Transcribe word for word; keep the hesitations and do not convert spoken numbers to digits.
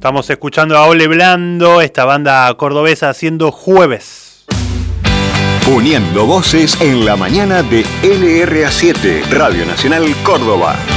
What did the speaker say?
Estamos escuchando a Ole Blando, esta banda cordobesa haciendo Jueves. Uniendo voces en la mañana de L R A siete, Radio Nacional Córdoba.